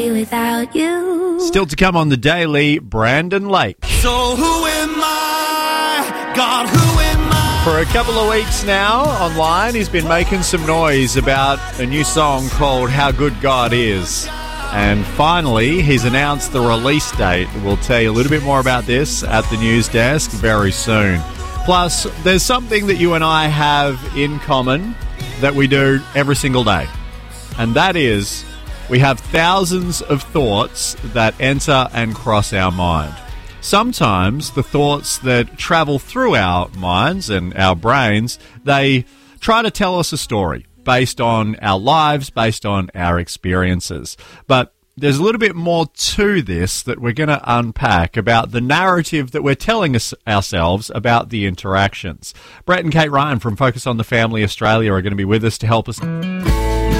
without you. Still to come on the Daily, Brandon Lake. So who am I? God, who am I? For a couple of weeks now, online, he's been making some noise about a new song called How Good God Is. And finally, he's announced the release date. We'll tell you a little bit more about this at the news desk very soon. Plus, there's something that you and I have in common that we do every single day. And that is, we have thousands of thoughts that enter and cross our mind. Sometimes the thoughts that travel through our minds and our brains, they try to tell us a story based on our lives, based on our experiences. But there's a little bit more to this that we're going to unpack about the narrative that we're telling ourselves about the interactions. Brett and Kate Ryan from Focus on the Family Australia are going to be with us to help us.